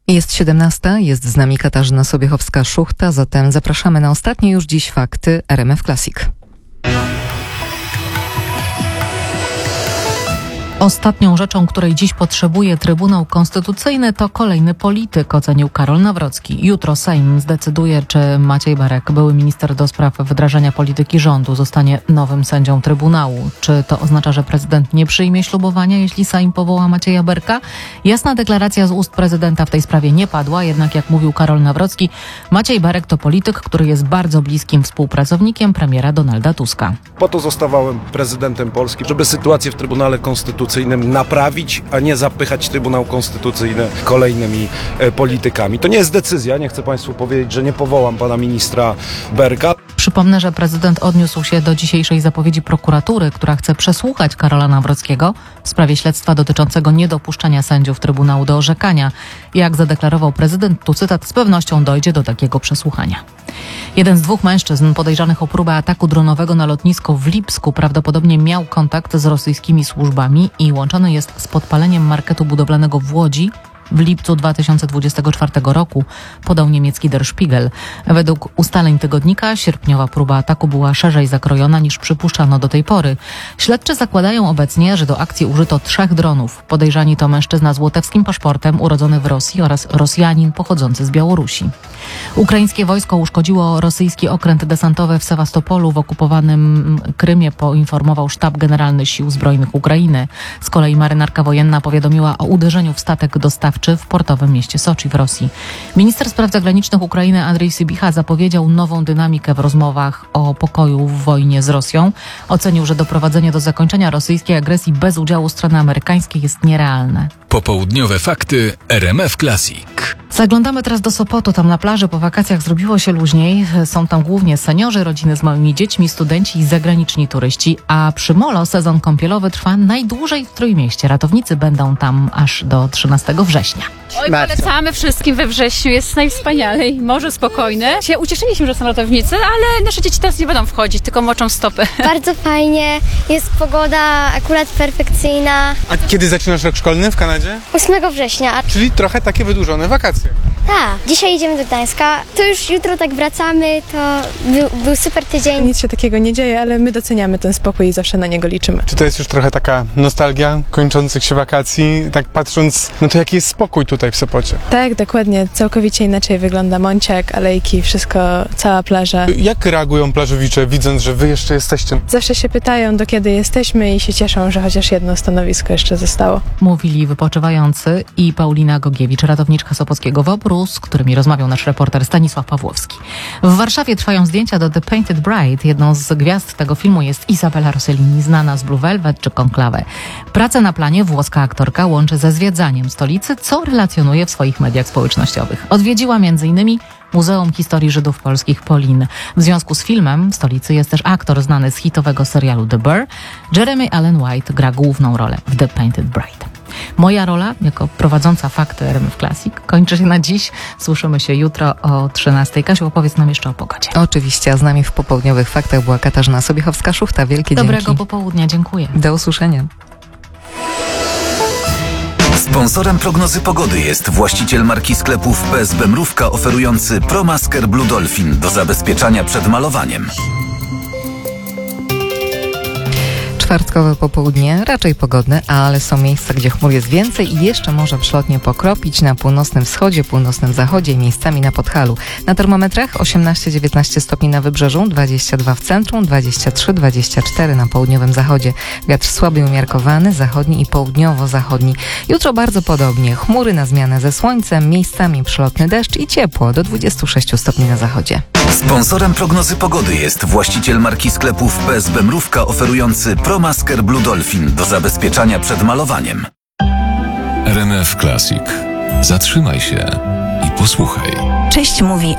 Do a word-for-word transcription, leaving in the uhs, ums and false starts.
Jest siedemnasta, jest z nami Katarzyna Sobiechowska-Szuchta, zatem zapraszamy na ostatnie już dziś fakty R M F Classic. Ostatnią rzeczą, której dziś potrzebuje Trybunał Konstytucyjny, to kolejny polityk, ocenił Karol Nawrocki. Jutro Sejm zdecyduje, czy Maciej Berek, były minister do spraw wdrażania polityki rządu, zostanie nowym sędzią Trybunału. Czy to oznacza, że prezydent nie przyjmie ślubowania, jeśli Sejm powoła Macieja Berka? Jasna deklaracja z ust prezydenta w tej sprawie nie padła, jednak jak mówił Karol Nawrocki, Maciej Berek to polityk, który jest bardzo bliskim współpracownikiem premiera Donalda Tuska. Po to zostawałem prezydentem Polski, żeby sytuację w Trybunale Konstytucyjnym naprawić, a nie zapychać Trybunał Konstytucyjny kolejnymi e, politykami. To nie jest decyzja, nie chcę Państwu powiedzieć, że nie powołam pana ministra Berka. Przypomnę, że prezydent odniósł się do dzisiejszej zapowiedzi prokuratury, która chce przesłuchać Karola Nawrockiego w sprawie śledztwa dotyczącego niedopuszczania sędziów Trybunału do orzekania. Jak zadeklarował prezydent, tu cytat, z pewnością dojdzie do takiego przesłuchania. Jeden z dwóch mężczyzn podejrzanych o próbę ataku dronowego na lotnisko w Lipsku prawdopodobnie miał kontakt z rosyjskimi służbami i łączony jest z podpaleniem marketu budowlanego w Łodzi w lipcu dwa tysiące dwudziestego czwartego roku, podał niemiecki Der Spiegel. Według ustaleń tygodnika sierpniowa próba ataku była szerzej zakrojona niż przypuszczano do tej pory. Śledczy zakładają obecnie, że do akcji użyto trzech dronów. Podejrzani to mężczyzna z łotewskim paszportem urodzony w Rosji oraz Rosjanin pochodzący z Białorusi. Ukraińskie wojsko uszkodziło rosyjski okręt desantowy w Sewastopolu w okupowanym Krymie, poinformował Sztab Generalny Sił Zbrojnych Ukrainy. Z kolei marynarka wojenna powiadomiła o uderzeniu w statek dostawczy w portowym mieście Soczi w Rosji. Minister spraw zagranicznych Ukrainy Andrzej Sybiha zapowiedział nową dynamikę w rozmowach o pokoju w wojnie z Rosją. Ocenił, że doprowadzenie do zakończenia rosyjskiej agresji bez udziału strony amerykańskiej jest nierealne. Popołudniowe fakty R M F Classic. Zaglądamy teraz do Sopotu. Tam na plaży po wakacjach zrobiło się luźniej. Są tam głównie seniorzy, rodziny z małymi dziećmi, studenci i zagraniczni turyści. A przy Molo sezon kąpielowy trwa najdłużej w Trójmieście. Ratownicy będą tam aż do trzynastego września. Oj, polecamy wszystkim we wrześniu, jest najwspanialej, morze spokojne. Się ucieszyliśmy, że są ratownicy, ale nasze dzieci teraz nie będą wchodzić, tylko moczą stopy. Bardzo fajnie, jest pogoda akurat perfekcyjna. A kiedy zaczynasz rok szkolny w Kanadzie? ósmego września. Czyli trochę takie wydłużone wakacje. Tak, dzisiaj idziemy do Gdańska, to już jutro tak wracamy, to był, był super tydzień. Nic się takiego nie dzieje, ale my doceniamy ten spokój i zawsze na niego liczymy. Czy to jest już trochę taka nostalgia kończących się wakacji, tak patrząc, no to jaki jest spokój tutaj w Sopocie? Tak, dokładnie, całkowicie inaczej wygląda Monciak, alejki, wszystko, cała plaża. Jak reagują plażowicze, widząc, że wy jeszcze jesteście? Zawsze się pytają, do kiedy jesteśmy i się cieszą, że chociaż jedno stanowisko jeszcze zostało. Mówili wypoczywający i Paulina Gogiewicz, ratowniczka Sopockiego WOPR-u, z którymi rozmawiał nasz reporter Stanisław Pawłowski. W Warszawie trwają zdjęcia do The Painted Bride. Jedną z gwiazd tego filmu jest Isabella Rossellini, znana z Blue Velvet czy Conclave. Pracę na planie włoska aktorka łączy ze zwiedzaniem stolicy, co relacjonuje w swoich mediach społecznościowych. Odwiedziła m.in. Muzeum Historii Żydów Polskich Polin. W związku z filmem w stolicy jest też aktor znany z hitowego serialu The Bear. Jeremy Allen White gra główną rolę w The Painted Bride. Moja rola jako prowadząca fakty R M F Classic kończy się na dziś. Słyszymy się jutro o trzynastej. Kasiu, opowiedz nam jeszcze o pogodzie. Oczywiście, a z nami w popołudniowych faktach była Katarzyna Sobiechowska-Szuchta. Wielkie dzięki. Dobrego popołudnia, dziękuję. Do usłyszenia. Sponsorem prognozy pogody jest właściciel marki sklepów P S B Mrówka oferujący ProMasker Blue Dolphin do zabezpieczania przed malowaniem. Czwartkowe popołudnie, raczej pogodne, ale są miejsca, gdzie chmur jest więcej i jeszcze może przelotnie pokropić na północnym wschodzie, północnym zachodzie i miejscami na Podhalu. Na termometrach osiemnaście dziewiętnaście stopni na wybrzeżu, dwadzieścia dwa w centrum, dwadzieścia trzy dwadzieścia cztery na południowym zachodzie. Wiatr słaby umiarkowany, zachodni i południowo-zachodni. Jutro bardzo podobnie, chmury na zmianę ze słońcem, miejscami przelotny deszcz i ciepło do dwudziestu sześciu stopni na zachodzie. Sponsorem prognozy pogody jest właściciel marki sklepów P S B Mrówka oferujący ProMasker Blue Dolphin do zabezpieczania przed malowaniem. R M F Classic. Zatrzymaj się i posłuchaj. Cześć, mówi